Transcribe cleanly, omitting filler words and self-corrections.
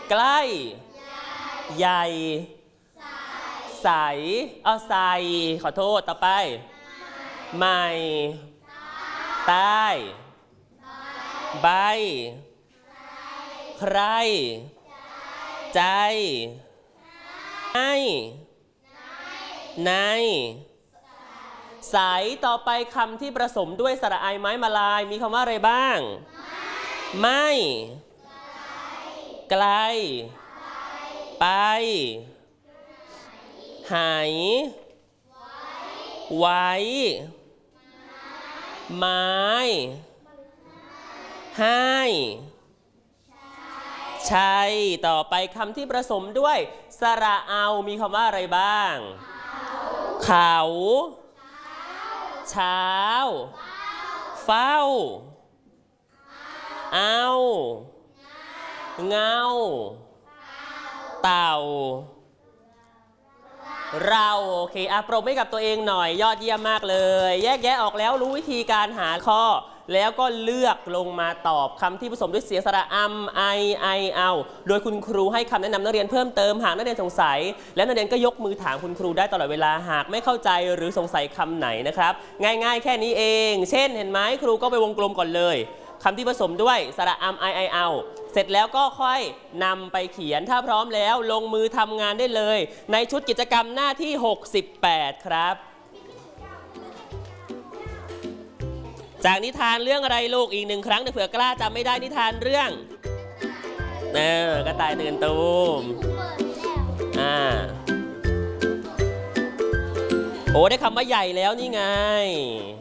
ใกล้ใหญ่ใสใส่ขอโทษต่อไปใหม่ใต้ใบใครใจให้ในใสต่อไปคำที่ผสมด้วยสระไอไม้มาลายมีคำว่าอะไรบ้างไม่ไกลไปหายไว้ไม้ให้ใช่ต่อไปคำที่ผสมด้วยสระเอามีคำว่าอะไรบ้างเขาเช้าเฝ้าเอาเงาเต่าเราโอเคปรบมือให้กับตัวเองหน่อยยอดเยี่ยมมากเลยแยกแยะออกแล้วรู้วิธีการหาข้อแล้วก็เลือกลงมาตอบคำที่ผสมด้วยเสียงสระไอเอาโดยคุณครูให้คำแนะนำนักเรียนเพิ่มเติมหากนักเรียนสงสัยและนักเรียนก็ยกมือถามคุณครูได้ตลอดเวลาหากไม่เข้าใจหรือสงสัยคำไหนนะครับง่ายๆแค่นี้เองเช่นเห็นไหมครูก็ไปวงกลมก่อนเลยคำที่ผสมด้วยสระไอเอาเสร็จแล้วก็ค่อยนำไปเขียนถ้าพร้อมแล้วลงมือทำงานได้เลยในชุดกิจกรรมหน้าที่68ครับจากนิทานเรื่องอะไรลูกอีกหนึ่งครั้งเผื่อกล้าจำไม่ได้นิทานเรื่องกระต่ายตื่นตูมโอ้ได้คำว่าใหญ่แล้วนี่ไง